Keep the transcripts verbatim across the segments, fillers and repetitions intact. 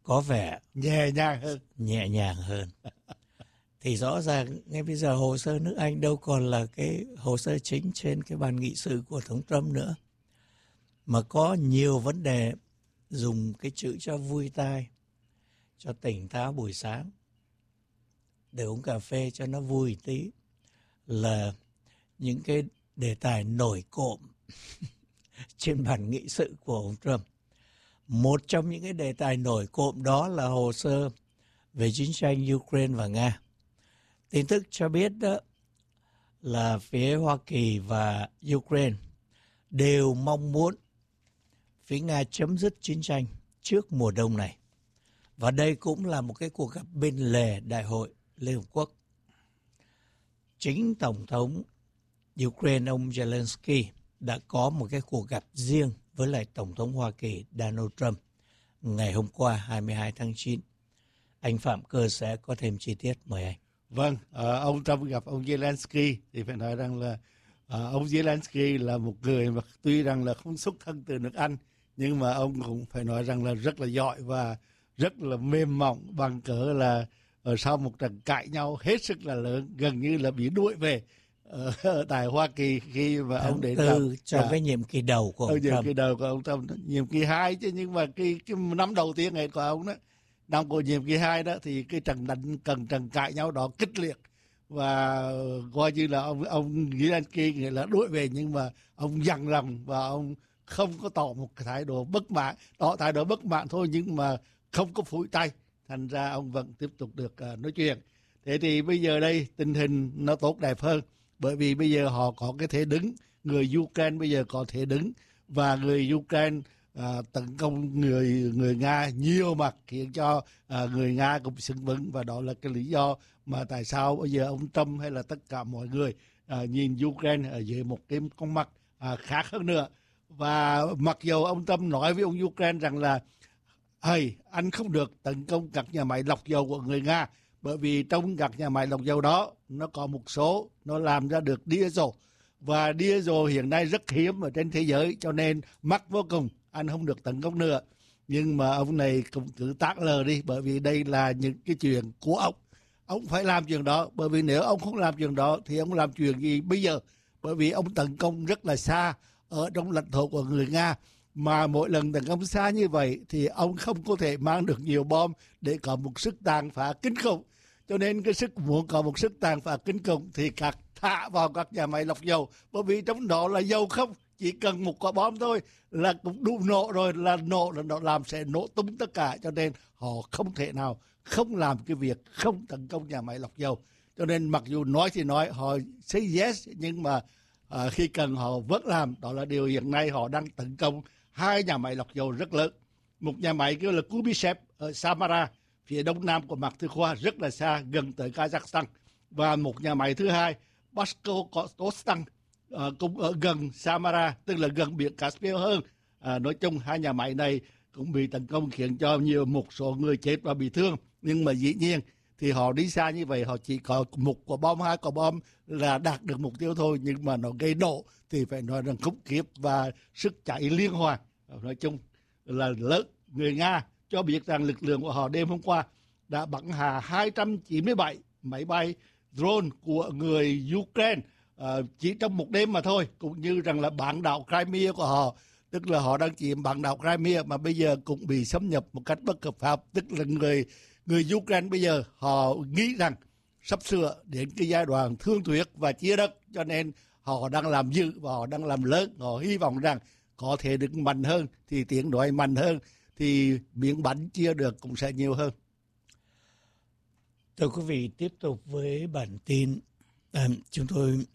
có vẻ nhẹ nhàng hơn. Nhẹ nhàng hơn. Thì rõ ràng ngay bây giờ hồ sơ nước Anh đâu còn là cái hồ sơ chính trên cái bàn nghị sự của Tổng Trump nữa. Mà có nhiều vấn đề dùng cái chữ cho vui tai, cho tỉnh táo buổi sáng, để uống cà phê cho nó vui tí, là những cái đề tài nổi cộm trên bàn nghị sự của ông Trump. Một trong những cái đề tài nổi cộm đó là hồ sơ về chiến tranh Ukraine và Nga. Tin tức cho biết đó là phía Hoa Kỳ và Ukraine đều mong muốn phía Nga chấm dứt chiến tranh trước mùa đông này. Và đây cũng là một cái cuộc gặp bên lề Đại hội Liên Hợp Quốc. Chính Tổng thống Ukraine ông Zelensky đã có một cái cuộc gặp riêng với lại Tổng thống Hoa Kỳ Donald Trump ngày hôm qua hai mươi hai tháng chín. Anh Phạm Cơ sẽ có thêm chi tiết, mời anh. Vâng, à, ông Trump gặp ông Zelensky thì phải nói rằng là à, ông Zelensky là một người mà tuy rằng là không xuất thân từ nước Anh, nhưng mà ông cũng phải nói rằng là rất là giỏi và rất là mềm mỏng, bằng cỡ là ở sau một trận cãi nhau hết sức là lớn, gần như là bị đuổi về ở, ở tại Hoa Kỳ khi mà tháng ông đến tư trong à, cái nhiệm kỳ đầu của ông nhiệm Trump. kỳ đầu của ông Trump, nhiệm kỳ hai chứ, nhưng mà cái, cái năm đầu tiên này của ông đó, năm của nhiệm kỳ hai đó, thì cái trận đánh cần trận cãi nhau đó kịch liệt và coi như là ông ông Zelensky nghĩa là đuổi về, nhưng mà ông dằn lòng và ông không có tỏ một cái thái độ bất mãn, tỏ thái độ bất mãn thôi nhưng mà không có phủi tay, thành ra ông vẫn tiếp tục được uh, nói chuyện. Thế thì bây giờ đây tình hình nó tốt đẹp hơn, bởi vì bây giờ họ có cái thế đứng, người Ukraine bây giờ có thể đứng, và người Ukraine à, tấn công người người Nga nhiều mặt khiến cho à, người Nga cũng sững vững, và đó là cái lý do mà tại sao bây giờ ông Trump hay là tất cả mọi người à, nhìn Ukraine ở dưới một cái con mắt à, khác hơn nữa. Và mặc dù ông Trump nói với ông Ukraine rằng là hey, anh không được tấn công các nhà máy lọc dầu của người Nga, bởi vì trong các nhà máy lọc dầu đó nó có một số nó làm ra được diesel, và diesel hiện nay rất hiếm ở trên thế giới, cho nên mắc vô cùng, anh không được tấn công nữa. Nhưng mà ông này cũng cứ tác lờ đi, bởi vì đây là những cái chuyện của ông, ông phải làm chuyện đó, bởi vì nếu ông không làm chuyện đó thì ông làm chuyện gì bây giờ? Bởi vì ông tấn công rất là xa ở trong lãnh thổ của người Nga, mà mỗi lần tấn công xa như vậy thì ông không có thể mang được nhiều bom để có một sức tàn phá kinh khủng. Cho nên cái sức muốn có một sức tàn phá kinh khủng thì các thả vào các nhà máy lọc dầu, bởi vì trong đó là dầu không, chỉ cần một quả bom thôi là cũng đủ nổ rồi, là nổ là nó làm sẽ nổ tung tất cả, cho nên họ không thể nào không làm cái việc không tấn công nhà máy lọc dầu. Cho nên mặc dù nói thì nói họ say yes, nhưng mà à, khi cần họ vẫn làm. Đó là điều hiện nay họ đang tấn công hai nhà máy lọc dầu rất lớn. Một nhà máy kêu là Kuibychev ở Samara, phía đông nam của Mạc Tư Khoa, rất là xa, gần tới Kazakhstan. Và một nhà máy thứ hai, Basko-Kostang, uh, cũng ở gần Samara, tức là gần biển Caspian hơn. À, nói chung hai nhà máy này cũng bị tấn công khiến cho nhiều một số người chết và bị thương. Nhưng mà dĩ nhiên thì họ đi xa như vậy, họ chỉ có một quả bom, hai quả bom là đạt được mục tiêu thôi, nhưng mà nó gây nổ thì phải nói rằng khủng khiếp và sức cháy liên hoàn. Nói chung là lớn. Người Nga cho biết rằng lực lượng của họ đêm hôm qua đã bắn hạ hai trăm chín mươi bảy máy bay drone của người Ukraine uh, chỉ trong một đêm mà thôi, cũng như rằng là bán đảo Crimea của họ, tức là họ đang chiếm bán đảo Crimea mà bây giờ cũng bị xâm nhập một cách bất hợp pháp, tức là người người Ukraine bây giờ họ nghĩ rằng sắp sửa đến cái giai đoạn thương thuyết và chia đất, cho nên họ đang làm dữ và họ đang làm lớn. Họ hy vọng rằng có thể được mạnh hơn, thì tiếng nói mạnh hơn thì miếng bánh chia được cũng sẽ nhiều hơn. Thưa quý vị, tiếp tục với bản tin, à, chúng tôi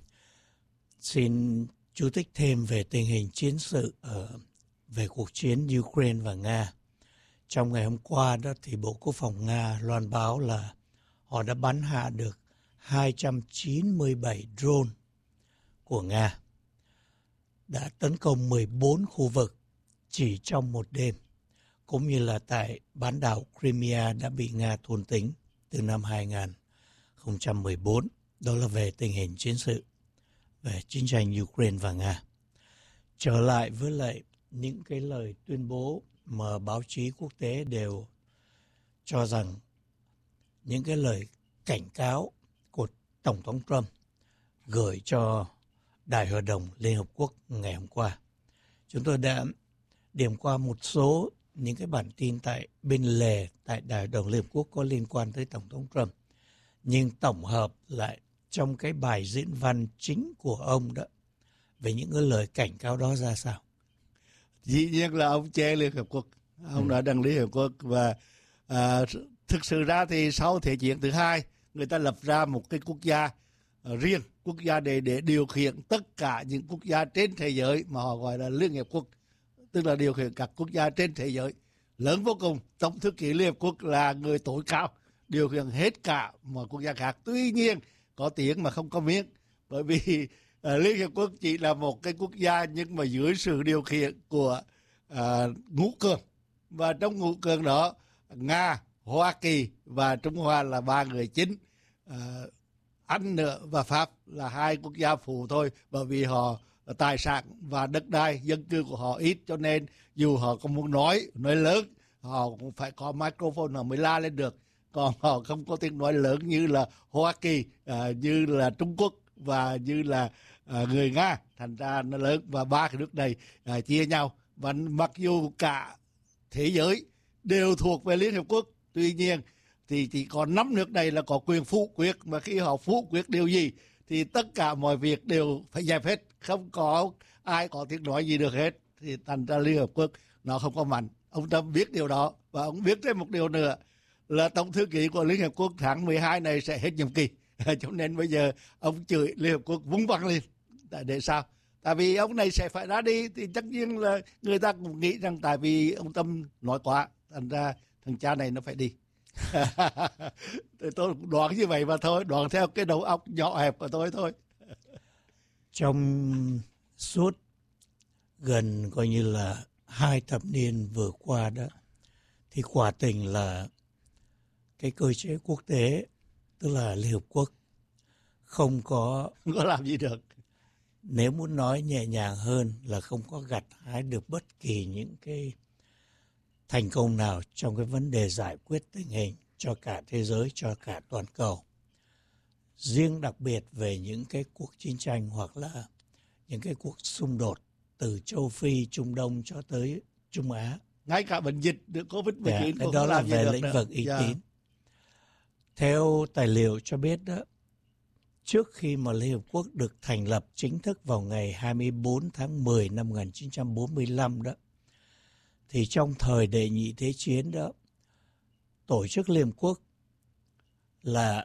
xin chú thích thêm về tình hình chiến sự ở về cuộc chiến Ukraine và Nga. Trong ngày hôm qua đó thì Bộ Quốc phòng Nga loan báo là họ đã bắn hạ được hai trăm chín mươi bảy drone của Nga, đã tấn công mười bốn khu vực chỉ trong một đêm, cũng như là tại bán đảo Crimea đã bị Nga thôn tính từ năm hai không một bốn. Đó là về tình hình chiến sự, về chiến tranh Ukraine và Nga. Trở lại với lại những cái lời tuyên bố mà báo chí quốc tế đều cho rằng những cái lời cảnh cáo của Tổng thống Trump gửi cho Đại hội đồng Liên Hợp Quốc ngày hôm qua. Chúng tôi đã điểm qua một số những cái bản tin tại bên lề tại Đại hội đồng Liên Hợp Quốc có liên quan tới Tổng thống Trump. Nhưng tổng hợp lại trong cái bài diễn văn chính của ông đó về những cái lời cảnh cáo đó ra sao? Dĩ nhiên là ông chê Liên Hợp Quốc, ông ừ. đã đăng Liên Hợp Quốc và à, thực sự ra thì sau Thế chiến thứ hai người ta lập ra một cái quốc gia uh, riêng, quốc gia để để điều khiển tất cả những quốc gia trên thế giới mà họ gọi là Liên Hợp Quốc, tức là điều khiển các quốc gia trên thế giới lớn vô cùng. Tổng thư ký Liên Hợp Quốc là người tối cao, điều khiển hết cả mọi quốc gia khác. Tuy nhiên có tiếng mà không có miếng, bởi vì uh, Liên Hiệp Quốc chỉ là một cái quốc gia nhưng mà dưới sự điều khiển của uh, ngũ cường, và trong ngũ cường đó Nga, Hoa Kỳ và Trung Hoa là ba người chính. uh, Anh nữa và Pháp là hai quốc gia phụ thôi, bởi vì họ tài sản và đất đai dân cư của họ ít, cho nên dù họ có muốn nói nói lớn họ cũng phải có microphone họ mới la lên được, còn họ không có tiếng nói lớn như là Hoa Kỳ, à, như là Trung Quốc và như là à, người Nga, thành ra nó lớn. Và ba cái nước này à, chia nhau, và mặc dù cả thế giới đều thuộc về Liên Hợp Quốc, tuy nhiên thì chỉ còn năm nước này là có quyền phủ quyết, mà khi họ phủ quyết điều gì thì tất cả mọi việc đều phải dẹp hết, không có ai có tiếng nói gì được hết, thì thành ra Liên Hợp Quốc nó không có mạnh. Ông Trump biết điều đó, và ông biết thêm một điều nữa là Tổng thư ký của Liên Hợp Quốc tháng mười hai này sẽ hết nhiệm kỳ. Cho nên bây giờ ông chửi Liên Hợp Quốc vung văng lên. Để sao? Tại vì ông này sẽ phải ra đi, thì tất nhiên là người ta cũng nghĩ rằng tại vì ông Trump nói quá, thành ra thằng cha này nó phải đi. Tôi đoán như vậy mà thôi, đoán theo cái đầu óc nhỏ hẹp của tôi thôi. Trong suốt gần coi như là hai thập niên vừa qua đó, thì quả tình là cái cơ chế quốc tế, tức là Liên Hợp Quốc, không có không có làm gì được. Nếu muốn nói nhẹ nhàng hơn là không có gặt hái được bất kỳ những cái thành công nào trong cái vấn đề giải quyết tình hình cho cả thế giới, cho cả toàn cầu. Riêng đặc biệt về những cái cuộc chiến tranh hoặc là những cái cuộc xung đột từ châu Phi, Trung Đông cho tới Trung Á. Ngay cả bệnh dịch covid mười chín yeah, cũng đó là về lĩnh vực uy yeah. tín. Theo tài liệu cho biết đó, trước khi mà Liên Hợp Quốc được thành lập chính thức vào ngày hai mươi bốn tháng mười năm một nghìn chín trăm bốn mươi lăm đó, thì trong thời đệ nhị thế chiến đó, tổ chức Liên Hợp Quốc là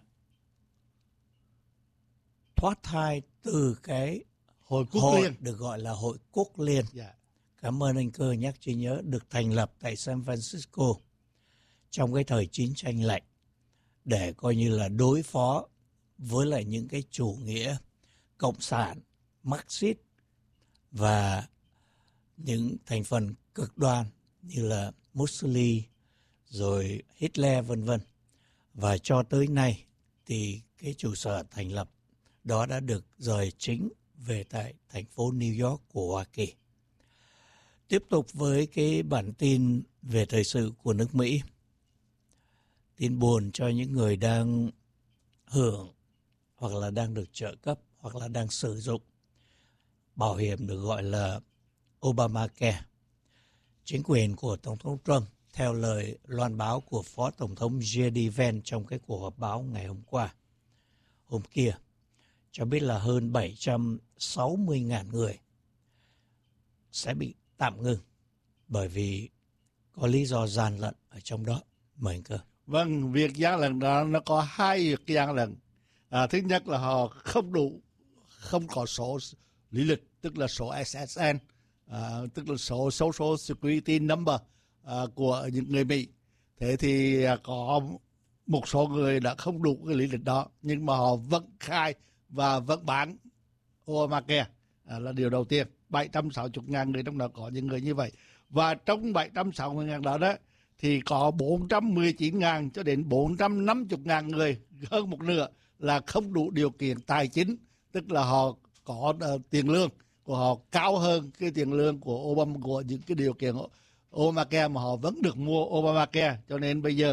thoát thai từ cái hội quốc hội liên được gọi là Hội Quốc Liên. Yeah. Cảm ơn anh Cơ nhắc trí nhớ, được thành lập tại San Francisco trong cái thời chiến tranh lạnh để coi như là đối phó với lại những cái chủ nghĩa cộng sản, Marxist và những thành phần cực đoan như là Mussolini rồi Hitler vân vân. Và cho tới nay thì cái trụ sở thành lập đó đã được rời chính về tại thành phố New York của Hoa Kỳ. Tiếp tục với cái bản tin về thời sự của nước Mỹ. Tin buồn cho những người đang hưởng hoặc là đang được trợ cấp hoặc là đang sử dụng bảo hiểm được gọi là Obamacare. Chính quyền của Tổng thống Trump, theo lời loan báo của Phó Tổng thống giê đê Vance trong cái cuộc họp báo ngày hôm qua, hôm kia, cho biết là hơn bảy trăm sáu mươi nghìn người sẽ bị tạm ngừng bởi vì có lý do gian lận ở trong đó. Mời anh Cơ. Vâng, việc gian lận đó nó có hai việc gian lận. À, thứ nhất là họ không đủ, không có số lý lịch, tức là số ét ét en, à, tức là số Social Security Number à, của những người Mỹ. Thế thì à, có một số người đã không đủ cái lý lịch đó, nhưng mà họ vẫn khai và vẫn bán Obamacare, à, là điều đầu tiên. bảy trăm sáu mươi ngàn người trong đó có những người như vậy. Và trong bảy trăm sáu mươi ngàn đó đó thì có bốn trăm mười chín ngàn cho đến bốn trăm năm mươi ngàn người, hơn một nửa là không đủ điều kiện tài chính, tức là họ có uh, tiền lương của họ cao hơn cái tiền lương của Obama, của những cái điều kiện Obamacare mà họ vẫn được mua Obamacare. Cho nên bây giờ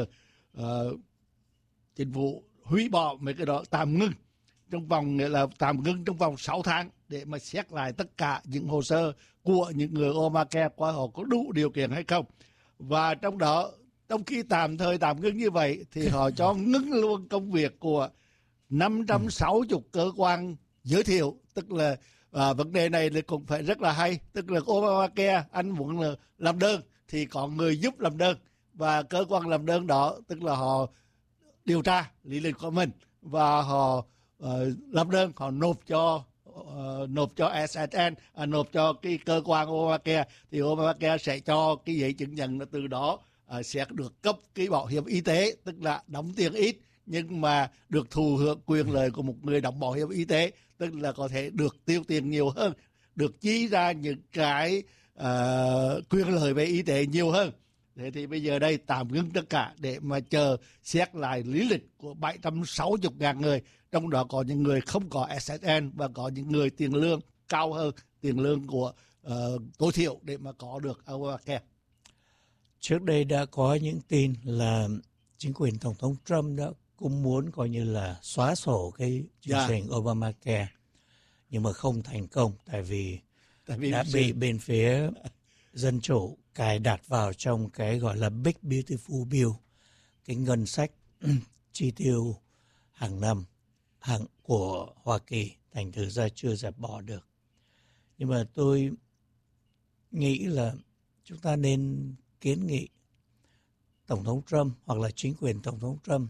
uh, chính phủ hủy bỏ mấy cái đó, tạm ngưng trong vòng, nghĩa là tạm ngưng trong vòng sáu tháng để mà xét lại tất cả những hồ sơ của những người Obamacare coi họ có đủ điều kiện hay không. Và trong đó, trong khi tạm thời tạm ngưng như vậy thì họ cho ngưng luôn công việc của năm trăm sáu mươi cơ quan giới thiệu. Tức là à, vấn đề này thì cũng phải rất là hay. Tức là Obamacare, anh muốn là làm đơn thì có người giúp làm đơn, và cơ quan làm đơn đó tức là họ điều tra lý lịch của mình và họ uh, làm đơn, họ nộp cho uh, nộp cho ét ét en, uh, nộp cho cái cơ quan Obamacare, thì Obamacare sẽ cho cái giấy chứng nhận, là từ đó uh, sẽ được cấp cái bảo hiểm y tế, tức là đóng tiền ít nhưng mà được thụ hưởng quyền lợi của một người đóng bảo hiểm y tế, tức là có thể được tiêu tiền nhiều hơn, được chi ra những cái uh, quyền lợi về y tế nhiều hơn. Thế thì bây giờ đây tạm ngưng tất cả để mà chờ xét lại lý lịch của bảy trăm sáu mươi ngàn người, trong đó có những người không có ét ét en và có những người tiền lương cao hơn tiền lương của uh, tối thiểu để mà có được Obamacare. Trước đây đã có những tin là chính quyền Tổng thống Trump đã cũng muốn coi như là xóa sổ cái chương yeah. trình Obamacare, nhưng mà không thành công, tại vì, tại vì đã bị bên phía Dân Chủ cài đặt vào trong cái gọi là Big Beautiful Bill, cái ngân sách chi tiêu hàng năm hàng của Hoa Kỳ, thành thử ra chưa dẹp bỏ được. Nhưng mà tôi nghĩ là chúng ta nên kiến nghị Tổng thống Trump hoặc là chính quyền Tổng thống Trump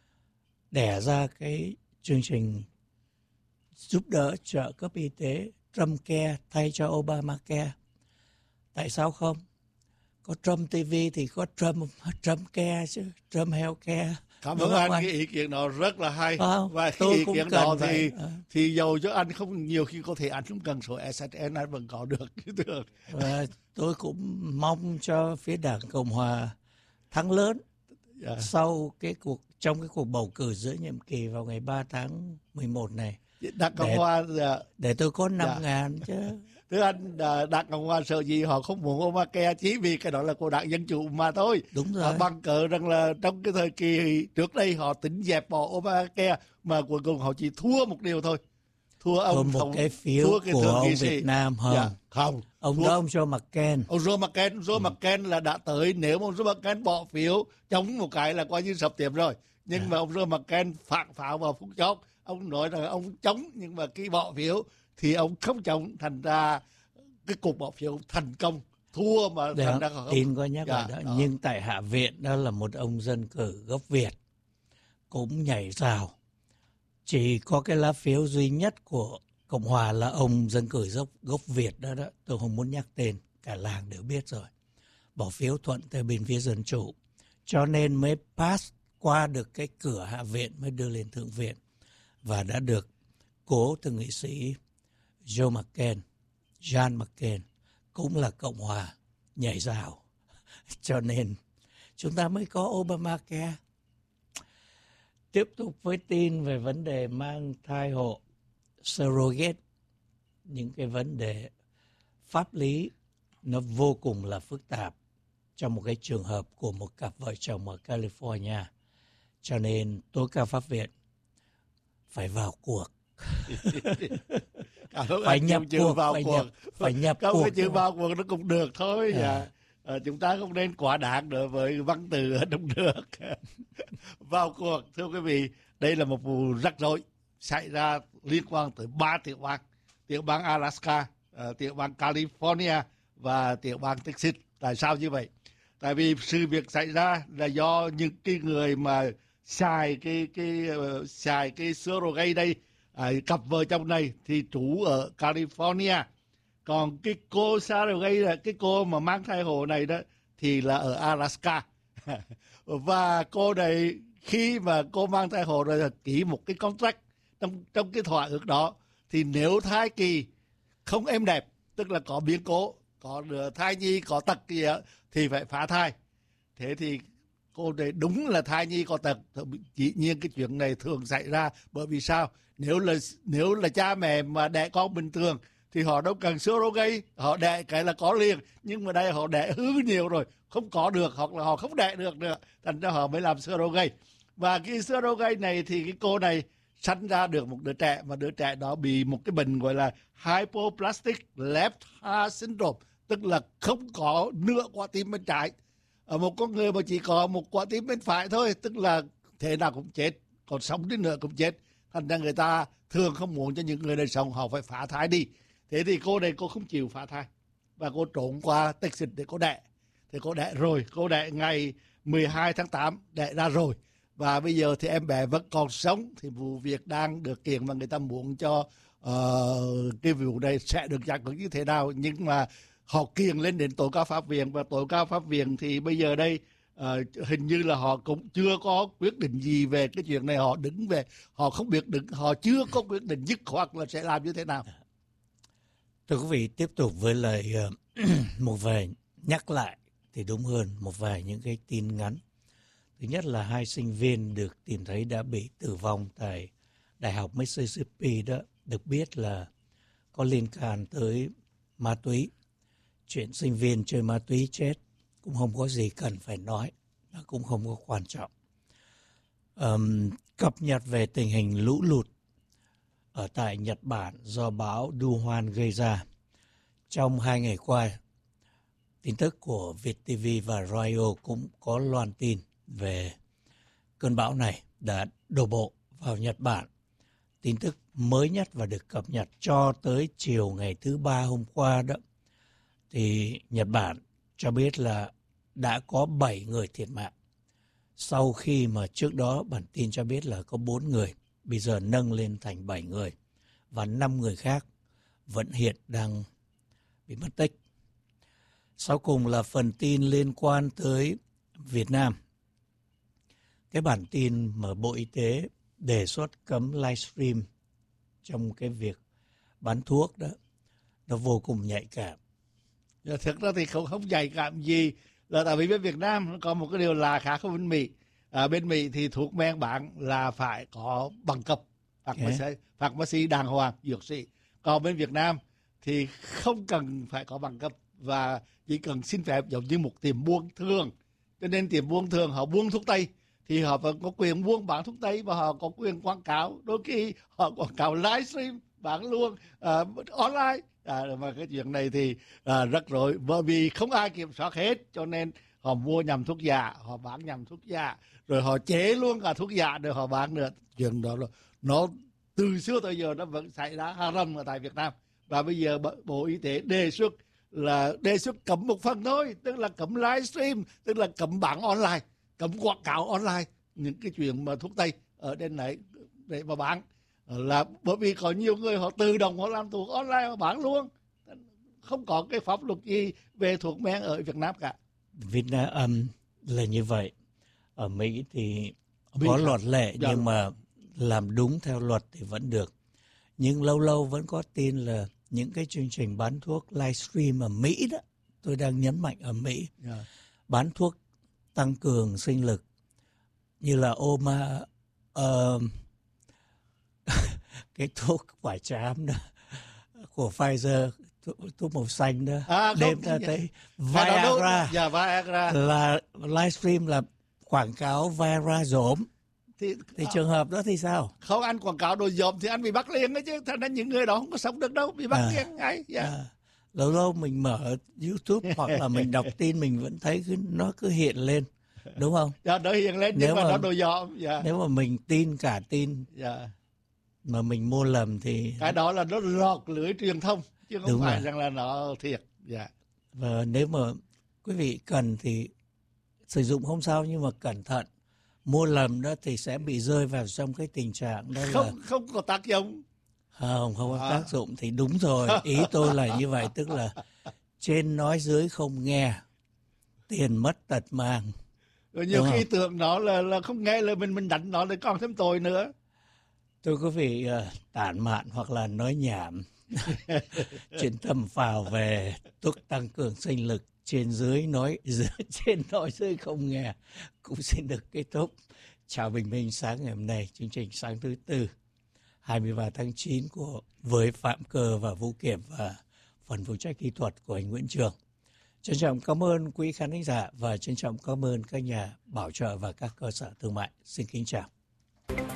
đẻ ra cái chương trình giúp đỡ trợ cấp y tế Trumpcare thay cho Obamacare. Tại sao không? Có Trump ti vi thì có Trump Trumpcare chứ, Trump Healthcare. Cảm ơn anh, cái ý kiến đó rất là hay. À, và cái ý kiến đó thì à. thì dầu cho anh không, nhiều khi có thể anh không cần số ét ét en anh vẫn có được. được. Và tôi cũng mong cho phía Đảng Cộng Hòa thắng lớn yeah. sau cái cuộc trong cái cuộc bầu cử giữa nhiệm kỳ vào ngày ba tháng mười một này. Đảng Cộng Hòa để, để tôi có năm yeah. ngàn chứ. Thưa anh, Đảng Cộng Hòa sợ gì họ không muốn Obamacare, chỉ vì cái đó là của Đảng Dân Chủ mà thôi. Đúng rồi. Họ bằng cờ rằng là trong cái thời kỳ trước đây họ tính dẹp bỏ Obamacare, mà cuối cùng họ chỉ thua một điều thôi. Thua ông một thống, cái phiếu cái của ông Việt Nam không? Dạ, không. Ông thua. đó ông Joe McCain. Ông Joe McCain, Joe ừ. McCain là đã tới, nếu mà ông Joe McCain bỏ phiếu chống một cái là coi như sập tiệm rồi. Nhưng yeah. mà ông Joe McCain phản pháo vào phút chót. Ông nói rằng ông chống, nhưng mà khi bỏ phiếu thì ông không chống, thành ra cái cuộc bỏ phiếu thành công, thua mà Để thành ra không. Tin có nhắc dạ, lại đó. đó. Nhưng tại Hạ viện đó là một ông dân cử gốc Việt cũng nhảy rào. Chỉ có cái lá phiếu duy nhất của Cộng Hòa là ông dân cử gốc, gốc Việt đó đó. Tôi không muốn nhắc tên, cả làng đều biết rồi. Bỏ phiếu thuận từ bên phía Dân Chủ. Cho nên mới pass qua được cái cửa Hạ viện mới đưa lên Thượng viện. Và đã được cố thượng nghị sĩ Joe McCain, John McCain, cũng là Cộng Hòa, nhảy rào. Cho nên chúng ta mới có Obamacare. Tiếp tục với tin về vấn đề mang thai hộ, surrogate, những cái vấn đề pháp lý nó vô cùng là phức tạp trong một cái trường hợp của một cặp vợ chồng ở California. Cho nên tối cao pháp viện phải vào cuộc. phải nhập cuộc, vào phải cuộc. nhập, phải nhập không cuộc. Cái chữ vào cuộc nó cũng được thôi. À. Dạ. À, chúng ta không nên quá đáng nữa với văn từ ở trong nước. Vào cuộc, thưa quý vị, đây là một vụ rắc rối xảy ra liên quan tới ba tiểu bang, tiểu bang Alaska, uh, tiểu bang California và tiểu bang Texas. Tại sao như vậy? Tại vì sự việc xảy ra là do những cái người mà xài cái cái uh, xài cái surrogate đây, uh, cặp vợ chồng này thì trú ở California, còn cái cô surrogate là cái cô mà mang thai hộ này đó thì là ở Alaska. Và cô này khi mà cô mang thai hộ rồi ký một cái contract, trong trong cái thỏa ước đó thì nếu thai kỳ không êm đẹp, tức là có biến cố, có thai nhi có tật gì đó, thì phải phá thai. Thế thì cô này đúng là thai nhi có tật. Dĩ nhiên cái chuyện này thường xảy ra, bởi vì sao? Nếu là nếu là cha mẹ mà đẻ con bình thường thì họ đâu cần surrogate, họ đẻ cái là có liền. Nhưng mà đây họ đẻ hư nhiều rồi, không có được, hoặc là họ không đẻ được nữa, thành ra họ mới làm surrogate. Và cái surrogate này thì cái cô này sanh ra được một đứa trẻ, mà đứa trẻ đó bị một cái bệnh gọi là hypoplastic left heart syndrome, tức là không có nửa quả tim bên trái. Ở một con người mà chỉ có một quả tim bên phải thôi, tức là thế nào cũng chết, còn sống đến nữa cũng chết. Thành ra người ta thường không muốn cho những người này sống, họ phải phá thai đi. Thế thì cô này cô không chịu phá thai, và cô trốn qua Texas để cô đẻ. Thì cô đẻ rồi, cô đẻ ngày mười hai tháng tám, đẻ ra rồi. Và bây giờ thì em bé vẫn còn sống, thì vụ việc đang được kiện và người ta muốn cho uh, cái vụ này sẽ được giải quyết như thế nào. Nhưng mà họ kiện lên đến tối cao pháp viện, và tối cao pháp viện thì bây giờ đây uh, hình như là họ cũng chưa có quyết định gì về cái chuyện này. Họ đứng về, họ không biết đứng, họ chưa có quyết định dứt khoát là sẽ làm như thế nào. Thưa quý vị, tiếp tục với lại uh, một vài nhắc lại thì đúng hơn một vài những cái tin ngắn. Thứ nhất là hai sinh viên được tìm thấy đã bị tử vong tại Đại học Mississippi đó, được biết là có liên can tới ma túy. Chuyện sinh viên chơi ma túy chết cũng không có gì cần phải nói, nó cũng không có quan trọng. Um, cập nhật về tình hình lũ lụt ở tại Nhật Bản do bão Duhan gây ra. Trong hai ngày qua, tin tức của Việt ti vi và Radio cũng có loan tin về cơn bão này đã đổ bộ vào Nhật Bản. Tin tức mới nhất và được cập nhật cho tới chiều ngày thứ ba hôm qua đó, thì Nhật Bản cho biết là đã có bảy người thiệt mạng. Sau khi mà trước đó bản tin cho biết là có bốn người, bây giờ nâng lên thành bảy người, và năm người khác vẫn hiện đang bị mất tích. Sau cùng là phần tin liên quan tới Việt Nam. Cái bản tin mà Bộ Y tế đề xuất cấm livestream trong cái việc bán thuốc đó, nó vô cùng nhạy cảm. Thực ra thì không không nhạy cảm gì, là tại vì bên Việt Nam nó có một cái điều là khác với bên Mỹ. À, bên Mỹ thì thuốc men bán là phải có bằng cấp, phác bác sĩ đàng hoàng, dược sĩ. Còn bên Việt Nam thì không cần phải có bằng cấp, và chỉ cần xin phép giống như một tiệm buôn thường. Cho nên tiệm buôn thường họ buôn thuốc tây thì họ vẫn có quyền buôn bán thuốc tây, và họ có quyền quảng cáo. Đôi khi họ quảng cáo livestream bán luôn uh, online. À, mà cái chuyện này thì à, rất rối, bởi vì không ai kiểm soát hết, cho nên họ mua nhầm thuốc giả, họ bán nhầm thuốc giả, rồi họ chế luôn cả thuốc giả rồi họ bán nữa. Chuyện đó là nó từ xưa tới giờ nó vẫn xảy ra hà rầm ở tại Việt Nam. Và bây giờ Bộ Y tế đề xuất là đề xuất cấm một phần thôi, tức là cấm livestream, tức là cấm bán online, cấm quảng cáo online những cái chuyện mà thuốc tây ở bên này để mà bán. Là bởi vì có nhiều người họ tự động họ làm thuốc online họ bán luôn, không có cái pháp luật gì về thuốc men ở Việt Nam cả. Việt Nam um, là như vậy. Ở Mỹ thì Mỹ có luật lệ, dạ, nhưng mà làm đúng theo luật thì vẫn được. Nhưng lâu lâu vẫn có tin là những cái chương trình bán thuốc livestream ở Mỹ đó, tôi đang nhấn mạnh ở Mỹ, yeah, bán thuốc tăng cường sinh lực như là Oma, uh, cái thuốc quả chám đó của Pfizer, thuốc, thuốc màu xanh đó, à, đem ra tới Viagra, dạ, Viagra là livestream là quảng cáo Viagra dỗm. Thì, thì à, trường hợp đó thì sao? Không, anh quảng cáo đồ dòm thì anh bị bắt liền đấy chứ. Thành ra những người đó không có sống được đâu, bị bắt à, liền ngay. Yeah. À, lâu lâu mình mở YouTube hoặc là mình đọc tin mình vẫn thấy cứ, nó cứ hiện lên, đúng không? Dạ, nó hiện lên, nhưng mà, mà nó đồ dòm. Yeah. Nếu mà mình tin cả tin, yeah, mà mình mua lầm thì cái đó là nó lọt lưới truyền thông, chứ không đúng phải rồi, rằng là nó thiệt. Yeah. Và nếu mà quý vị cần thì sử dụng không sao, nhưng mà cẩn thận. Mua lầm đó thì sẽ bị rơi vào trong cái tình trạng đó không, là không có tác dụng. Không, không có à. tác dụng thì đúng rồi. Ý tôi là như vậy, tức là trên nói dưới không nghe, tiền mất tật mang. Rồi nhiều đúng khi không? Tưởng nó là, là không nghe lời mình, mình đánh nó thì còn thêm tội nữa. Tôi quý vị uh, tản mạn hoặc là nói nhảm chuyện tầm phào về thuốc tăng cường sinh lực, trên dưới nói dưới, trên nói dưới không nghe, cũng xin được kết thúc. Chào bình minh sáng ngày hôm nay, chương trình sáng thứ tư hai mươi ba tháng chín của với Phạm Cơ và Vũ Kiểm và phần phụ trách kỹ thuật của anh Nguyễn Trường. Trân trọng cảm ơn quý khán thính giả và trân trọng cảm ơn các nhà bảo trợ và các cơ sở thương mại. Xin kính chào.